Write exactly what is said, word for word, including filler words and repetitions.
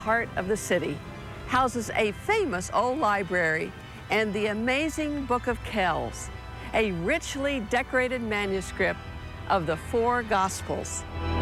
heart of the city, houses a famous old library and the amazing Book of Kells, a richly decorated manuscript of the four Gospels.